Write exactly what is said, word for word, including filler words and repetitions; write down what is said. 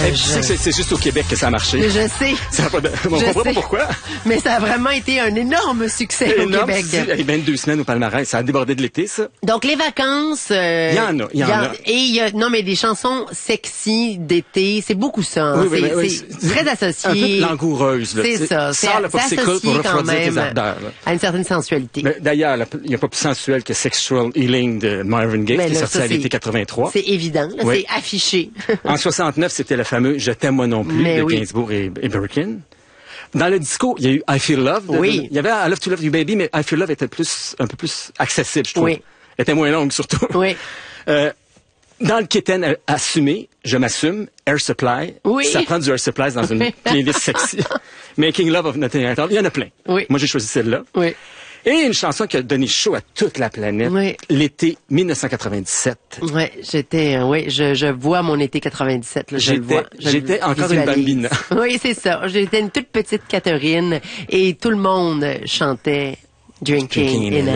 Mais tu sais que c'est, c'est juste au Québec que ça a marché. Je sais. Ça a pas de... On Je comprend sais. pas pourquoi. Mais ça a vraiment été un énorme succès au Énorme, Québec. si, eh ben, deux semaines au palmarès, ça a débordé de l'été, ça. Donc, les vacances... euh, Il y en a, il y en a. Et il y a... Non, mais des chansons sexy d'été, c'est beaucoup ça. Hein. Oui, oui, c'est, oui, c'est oui. très associé. Un peu langoureuse, là. C'est ça. C'est, Sors le c'est popsicle associé pour quand refroidir tes même ardeurs, là. à une certaine sensualité. Mais d'ailleurs, il n'y a pas plus sensuel que Sexual Healing de Marvin Gaye, Mais qui est là, sorti ça, à l'été c'est- quatre-vingt-trois. C'est évident, là, Oui. c'est affiché. En soixante-neuf, c'était le fameux Je t'aime moi non plus Mais de oui. Gainsbourg et, et Birkin. Dans le disco, il y a eu I Feel Love. de- Oui. de- il y avait I Love to Love You Baby, mais I Feel Love était plus, un peu plus accessible, je trouve. Oui. Elle était moins longue, surtout. Oui. Euh, dans le Kitten euh, assumé, je m'assume, Air Supply. Oui. Ça prend du Air Supply dans une playlist sexy. Making Love of Nothing at All. Il y en a plein. Oui. Moi, j'ai choisi celle-là. Oui. Et une chanson qui a donné chaud à toute la planète. Oui. L'été dix-neuf cent quatre-vingt-dix-sept. Ouais, j'étais, euh, oui, je, je vois mon été quatre-vingt-dix-sept, là, je le J'étais- vois. je j'étais le encore une visualise. bambine. Oui, c'est ça. J'étais une toute petite Catherine et tout le monde chantait Drinking, Drinking in